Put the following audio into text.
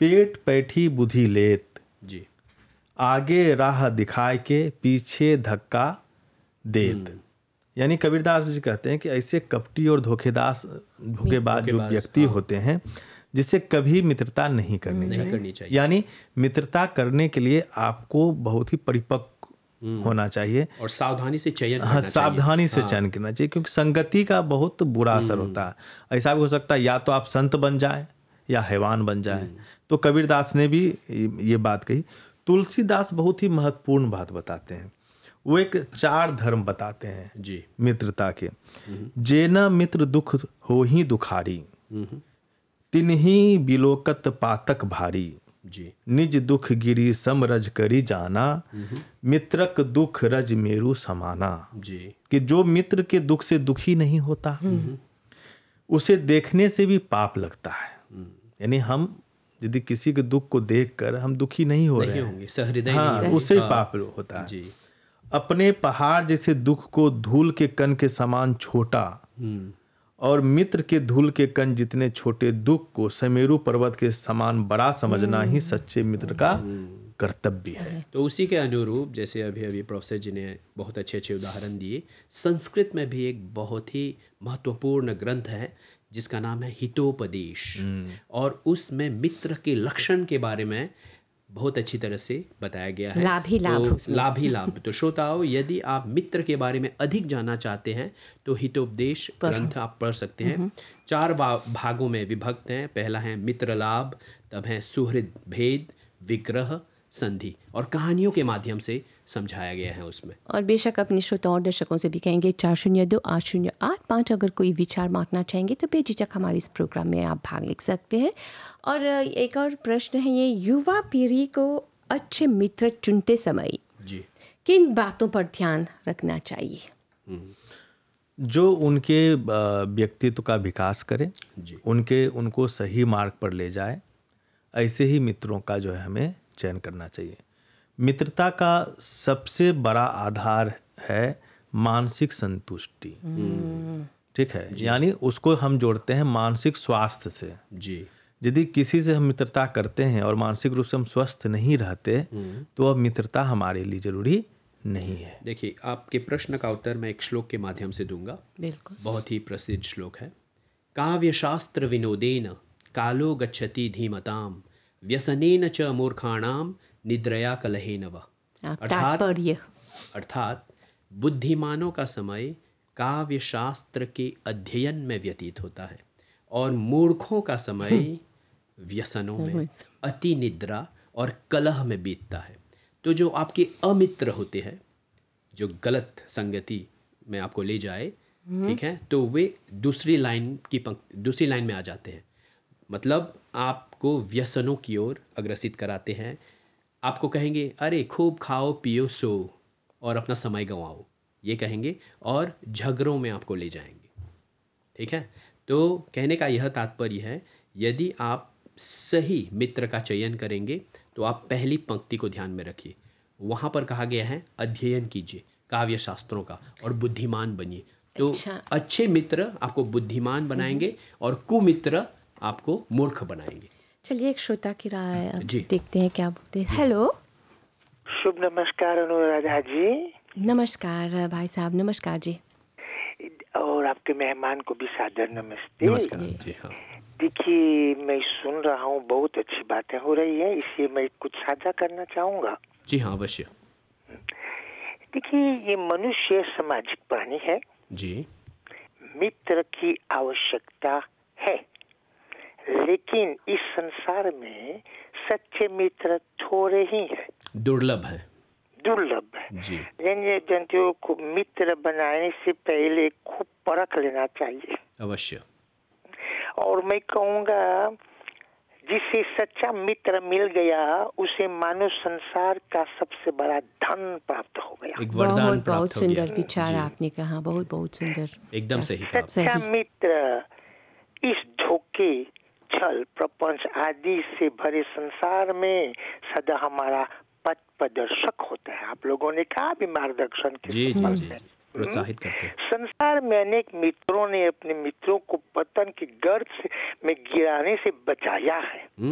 पेट पैठी बुद्धि लेत, जी। आगे राह दिखाए के पीछे धक्का देत। यानी कबीरदास जी कहते हैं कि ऐसे कपटी और धोखेबाज जो व्यक्ति होते हैं जिससे कभी मित्रता नहीं करनी चाहिए। यानी मित्रता करने के लिए आपको बहुत ही परिपक्व होना चाहिए और सावधानी से चयन करना चाहिए। सावधानी से चयन करना चाहिए, क्योंकि संगति का बहुत बुरा असर होता है। ऐसा भी हो सकता है या तो आप संत बन जाए या हैवान बन जाए। तो कबीरदास ने भी ये बात कही। तुलसीदास बहुत ही महत्वपूर्ण बात बताते हैं। वो एक 4 धर्म बताते हैं जी मित्रता के। जेना मित्र दुख हो ही दुखारी, तिन्ही बिलोकत पातक भारी, जी। निज दुख गिरी समरज करी जाना, मित्रक दुख रज मेरु समाना। जी। कि जो मित्र के दुख से दुखी नहीं होता उसे देखने से भी पाप लगता है। यानी हम यदि किसी के दुख को देखकर हम दुखी नहीं हो रहे होंगे, सहृदय हाँ, नहीं उससे पाप होता है। जी। अपने पहाड़ जैसे दुख को धूल के कण के समान छोटा, और मित्र के धूल के कण जितने छोटे दुख को समेरु पर्वत के समान बड़ा समझना ही सच्चे मित्र का कर्तव्य है। तो उसी के अनुरूप जैसे अभी प्रोफेसर जी ने बहुत अच्छे अच्छे उदाहरण दिए, संस्कृत में भी एक बहुत ही महत्वपूर्ण ग्रंथ है जिसका नाम है हितोपदेश, और उसमें मित्र के लक्षण के बारे में बहुत अच्छी तरह से बताया गया है। लाभ ही लाभ। तो श्रोताओं, यदि आप मित्र के बारे में अधिक जानना चाहते हैं तो हितोपदेश ग्रंथ आप पढ़ सकते हैं। 4 भागों में विभक्त हैं। पहला है मित्र लाभ, तब है सुहृद भेद, विग्रह, संधि, और कहानियों के माध्यम से समझाया गया है उसमें। और बेशक अपने श्रोताओं और दर्शकों से भी कहेंगे 402-808-85 अगर कोई विचार बांटना चाहेंगे तो बेझिझक हमारे इस प्रोग्राम में आप भाग ले सकते हैं। और एक और प्रश्न है ये, युवा पीढ़ी को अच्छे मित्र चुनते समय जी किन बातों पर ध्यान रखना चाहिए? जो उनके व्यक्तित्व का विकास करे, उनको सही मार्ग पर ले जाए, ऐसे ही मित्रों का जो है हमें चयन करना चाहिए। मित्रता का सबसे बड़ा आधार है मानसिक संतुष्टि। ठीक है, यानी उसको हम जोड़ते हैं मानसिक स्वास्थ्य से। जी। यदि किसी से हम मित्रता करते हैं और मानसिक रूप से हम स्वस्थ नहीं रहते तो अब मित्रता हमारे लिए जरूरी नहीं है। देखिए, आपके प्रश्न का उत्तर मैं एक श्लोक के माध्यम से दूंगा। बिल्कुल। बहुत ही प्रसिद्ध श्लोक है। काव्यशास्त्र विनोदेन कालो गच्छति धीमताम, व्यसनेन च मूर्खाणाम निद्रया कलहेन वा। अर्थात बुद्धिमानों का समय काव्य शास्त्र के अध्ययन में व्यतीत होता है और मूर्खों का समय व्यसनों में, अति निद्रा और कलह में बीतता है। तो जो आपके अमित्र होते हैं, जो गलत संगति में आपको ले जाए, ठीक है, तो वे दूसरी लाइन में आ जाते हैं। मतलब आपको व्यसनों की ओर अग्रसित कराते हैं। आपको कहेंगे अरे खूब खाओ पियो सो और अपना समय गंवाओ, ये कहेंगे, और झगड़ों में आपको ले जाएंगे। ठीक है, तो कहने का यह तात्पर्य है, यदि आप सही मित्र का चयन करेंगे तो आप पहली पंक्ति को ध्यान में रखिए। वहाँ पर कहा गया है अध्ययन कीजिए काव्य शास्त्रों का और बुद्धिमान बनिए। तो अच्छे मित्र आपको बुद्धिमान बनाएंगे और कुमित्र आपको मूर्ख बनाएंगे। चलिए एक श्रोता की राय देखते हैं क्या बोलते हैं। हेलो, शुभ नमस्कार अनुराधा जी। नमस्कार भाई साहब, नमस्कार जी। और आपके मेहमान को भी सादर नमस्ते। नमस्कार जी। हाँ, देखिए, मैं सुन रहा हूँ, बहुत अच्छी बातें हो रही है, इसलिए मैं कुछ साझा करना चाहूँगा। जी हाँ, अवश्य। देखिए, ये मनुष्य सामाजिक प्राणी है जी। मित्र की आवश्यकता है, लेकिन इस संसार में सच्चे मित्र थोड़े ही हैं, दुर्लभ है जी। जंतुओं को मित्र बनाने से पहले खूब परख लेना चाहिए। अवश्य। और मैं कहूँगा, जिसे सच्चा मित्र मिल गया उसे मानो संसार का सबसे बड़ा धन प्राप्त हो गया। एक वरदान प्राप्त हो गया। बहुत सुंदर विचार आपने कहा, बहुत सुंदर, एकदम सही कहा। सच्चा मित्र इस धोखे, छल, प्रपंच आदि से भरे संसार में सदा हमारा पथ प्रदर्शक होता है। आप लोगों ने कहा भी मार्गदर्शन के प्रोत्साहित करते हैं। संसार में अनेक मित्रों ने अपने मित्रों को पतन के गर्त में गिराने से बचाया है।